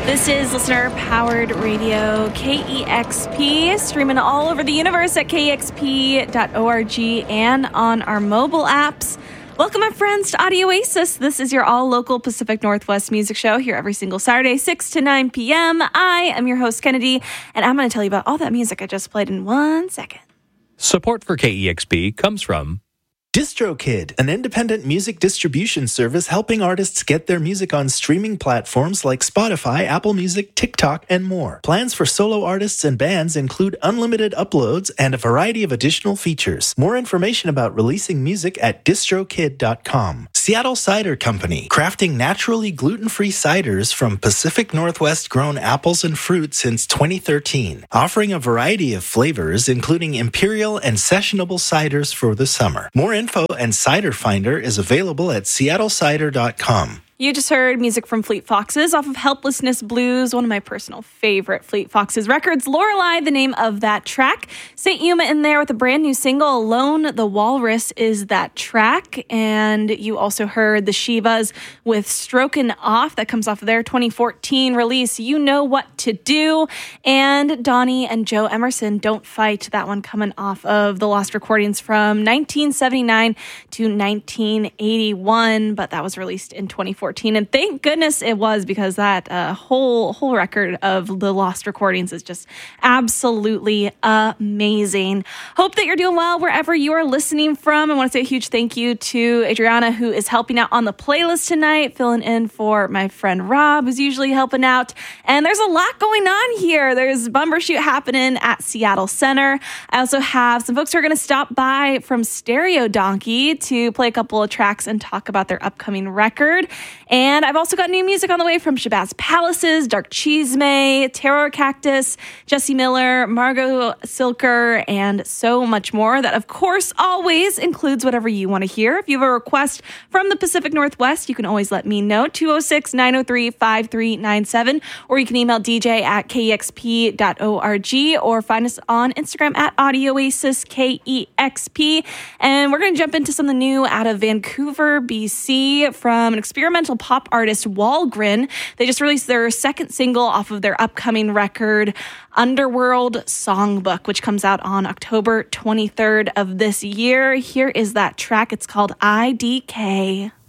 This is listener-powered radio, KEXP, streaming all over the universe at kexp.org and on our mobile apps. Welcome, my friends, to Audio Oasis. This is your all-local Pacific Northwest music show here every single Saturday, 6 to 9 p.m. I am your host, Kennedy, and I'm going to tell you about all that music I just played in 1 second. Support for KEXP comes from DistroKid, an independent music distribution service helping artists get their music on streaming platforms like Spotify, Apple Music, TikTok, and more. Plans for solo artists and bands include unlimited uploads and a variety of additional features. More information about releasing music at distrokid.com. Seattle Cider Company, crafting naturally gluten-free ciders from Pacific Northwest grown apples and fruit since 2013, offering a variety of flavors including imperial and sessionable ciders for the summer. More info and Cider Finder is available at seattlecider.com. You just heard music from Fleet Foxes off of Helplessness Blues, one of my personal favorite Fleet Foxes records. Lorelei, the name of that track. St. Yuma in there with a brand new single, Alone the Walrus is that track. And you also heard the Shivas with Strokin' Off. That comes off of their 2014 release, You Know What to Do. And Donnie and Joe Emerson, Don't Fight. That one coming off of the Lost Recordings from 1979 to 1981. But that was released in 2014. And thank goodness it was, because that whole record of the Lost Recordings is just absolutely amazing. Hope that you're doing well wherever you are listening from. I want to say a huge thank you to Adriana, who is helping out on the playlist tonight, filling in for my friend Rob, who's usually helping out. And there's a lot going on here. There's Bumbershoot happening at Seattle Center. I also have some folks who are going to stop by from Stereo Donkey to play a couple of tracks and talk about their upcoming record. And I've also got new music on the way from Shabazz Palaces, Dark Chisme, Terror Cactus, Jesse Miller, Margot Silker, and so much more. That, of course, always includes whatever you want to hear. If you have a request from the Pacific Northwest, you can always let me know, 206-903-5397, or you can email DJ at kexp.org, or find us on Instagram at Audio Oasis KEXP. And we're going to jump into something new out of Vancouver, BC, from an experimental pop artist, Walgren. They just released their second single off of their upcoming record, Underworld Songbook, which comes out on October 23rd of this year. Here is that track. It's called IDK.